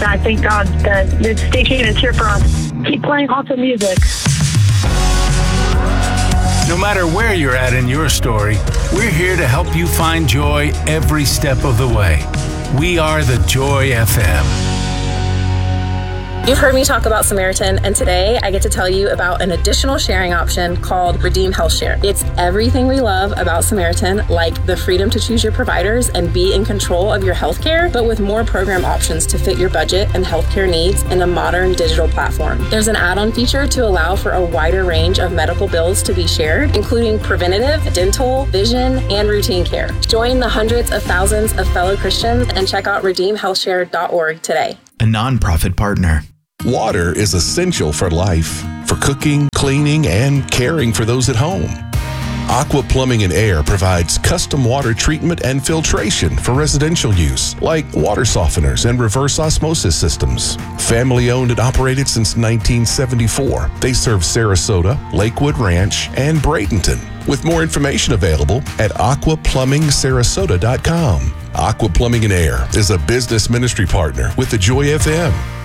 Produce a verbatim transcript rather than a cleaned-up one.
I thank God that this station is here for us. Keep playing awesome music. No matter where you're at in your story, we're here to help you find joy every step of the way. We are the Joy F M. You've heard me talk about Samaritan, and today I get to tell you about an additional sharing option called Redeem Health Share. It's everything we love about Samaritan, like the freedom to choose your providers and be in control of your healthcare, but with more program options to fit your budget and healthcare needs in a modern digital platform. There's an add-on feature to allow for a wider range of medical bills to be shared, including preventative, dental, vision, and routine care. Join the hundreds of thousands of fellow Christians and check out redeem health share dot org today. A nonprofit partner. Water is essential for life, for cooking, cleaning, and caring for those at home. Aqua Plumbing and Air provides custom water treatment and filtration for residential use, like water softeners and reverse osmosis systems. Family owned and operated since nineteen seventy-four, they serve Sarasota, Lakewood Ranch, and Bradenton. With more information available at aqua plumbing sarasota dot com. Aqua Plumbing and Air is a business ministry partner with the Joy F M.